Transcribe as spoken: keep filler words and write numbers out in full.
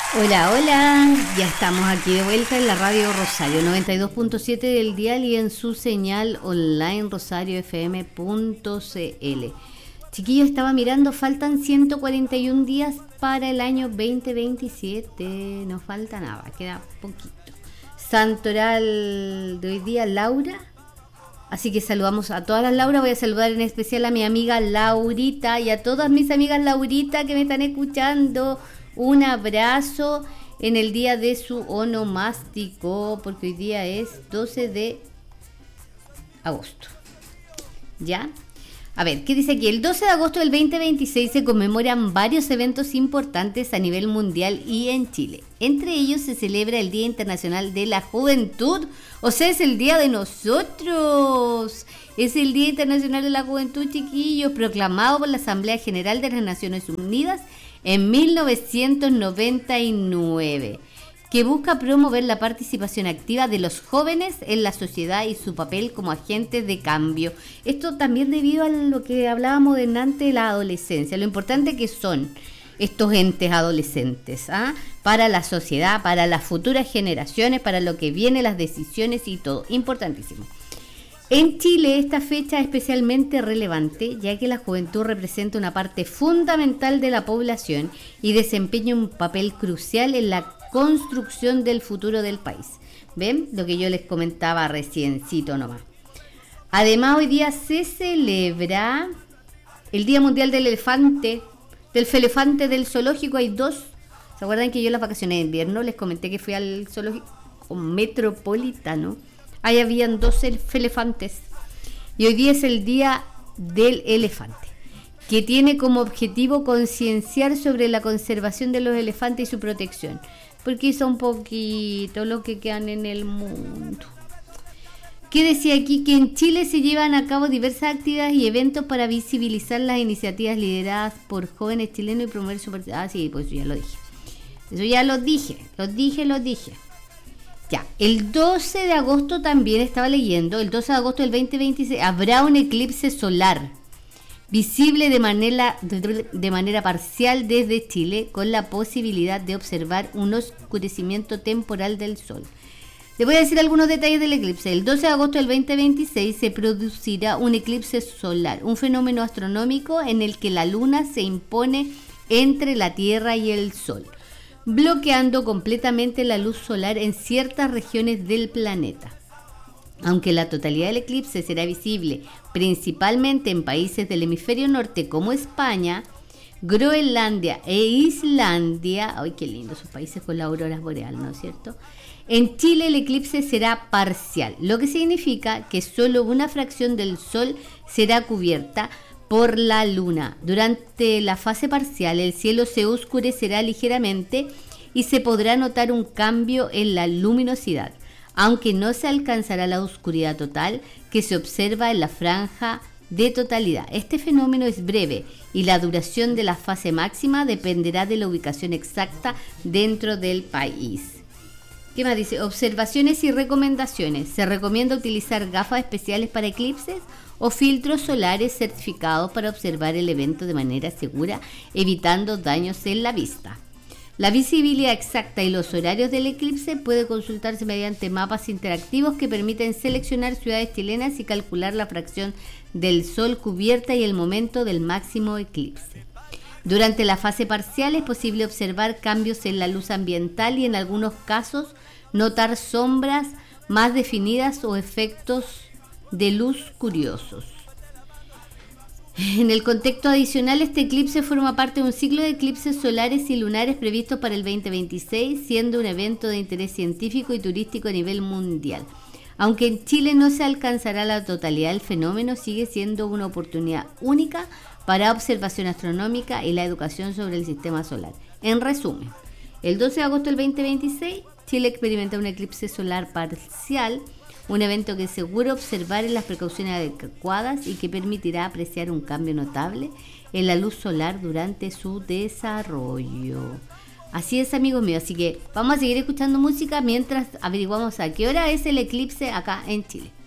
Hola, hola, ya estamos aquí de vuelta en la radio Rosario noventa y dos punto siete del dial y en su señal online rosario f m punto c l. Chiquillos, estaba mirando, faltan ciento cuarenta y un días para el año veinte veintisiete, no falta nada, queda poquito. Santoral de hoy día, Laura, así que saludamos a todas las Laura. Voy a saludar en especial a mi amiga Laurita y a todas mis amigas Laurita que me están escuchando. Un abrazo en el día de su onomástico, porque hoy día es doce de agosto. ¿Ya? A ver, ¿qué dice aquí? El doce de agosto del veinte veintiséis se conmemoran varios eventos importantes a nivel mundial y en Chile. Entre ellos se celebra el Día Internacional de la Juventud, o sea, es el día de nosotros. Es el Día Internacional de la Juventud, chiquillos, proclamado por la Asamblea General de las Naciones Unidas en mil novecientos noventa y nueve, que busca promover la participación activa de los jóvenes en la sociedad y su papel como agentes de cambio. Esto también debido a lo que hablábamos de antes de la adolescencia, lo importante que son estos entes adolescentes, ¿ah? Para la sociedad, para las futuras generaciones, para lo que viene, las decisiones y todo, importantísimo. En Chile esta fecha es especialmente relevante, ya que la juventud representa una parte fundamental de la población y desempeña un papel crucial en la construcción del futuro del país. ¿Ven? Lo que yo les comentaba reciencito nomás. Además, hoy día se celebra el Día Mundial del Elefante, del Felefante del Zoológico. Hay dos. ¿Se acuerdan que yo en las vacaciones de invierno les comenté que fui al zoológico metropolitano? Ahí habían dos elefantes y hoy día es el Día del Elefante, que tiene como objetivo concienciar sobre la conservación de los elefantes y su protección, porque son poquito lo que quedan en el mundo. ¿Qué decía aquí? Que en Chile se llevan a cabo diversas actividades y eventos para visibilizar las iniciativas lideradas por jóvenes chilenos y promover su participación. Ah, sí, pues eso ya lo dije. Eso ya lo dije, lo dije, lo dije. Ya, el doce de agosto también estaba leyendo, el doce de agosto del veinte veintiséis habrá un eclipse solar visible de manera, de, de manera parcial desde Chile, con la posibilidad de observar un oscurecimiento temporal del sol. Les voy a decir algunos detalles del eclipse. El doce de agosto del veinte veintiséis se producirá un eclipse solar, un fenómeno astronómico en el que la luna se impone entre la Tierra y el sol, bloqueando completamente la luz solar en ciertas regiones del planeta. Aunque la totalidad del eclipse será visible principalmente en países del hemisferio norte como España, Groenlandia e Islandia, ¡ay, qué lindo esos países con la aurora boreal!, ¿no es cierto? En Chile el eclipse será parcial, lo que significa que solo una fracción del sol será cubierta por la luna. Durante la fase parcial el cielo se oscurecerá ligeramente y se podrá notar un cambio en la luminosidad, aunque no se alcanzará la oscuridad total que se observa en la franja de totalidad. Este fenómeno es breve y la duración de la fase máxima dependerá de la ubicación exacta dentro del país. ¿Qué más dice? Observaciones y recomendaciones. Se recomienda utilizar gafas especiales para eclipses o filtros solares certificados para observar el evento de manera segura, evitando daños en la vista. La visibilidad exacta y los horarios del eclipse puede consultarse mediante mapas interactivos que permiten seleccionar ciudades chilenas y calcular la fracción del sol cubierta y el momento del máximo eclipse. Durante la fase parcial es posible observar cambios en la luz ambiental y en algunos casos notar sombras más definidas o efectos de luz curiosos. En el contexto adicional, este eclipse forma parte de un ciclo de eclipses solares y lunares previstos para el veinte veintiséis, siendo un evento de interés científico y turístico a nivel mundial. Aunque en Chile no se alcanzará la totalidad del fenómeno, sigue siendo una oportunidad única para observación astronómica y la educación sobre el sistema solar. En resumen, el doce de agosto del veinte veintiséis, Chile experimenta un eclipse solar parcial, un evento que es seguro observar en las precauciones adecuadas y que permitirá apreciar un cambio notable en la luz solar durante su desarrollo. Así es, amigos míos, así que vamos a seguir escuchando música mientras averiguamos a qué hora es el eclipse acá en Chile.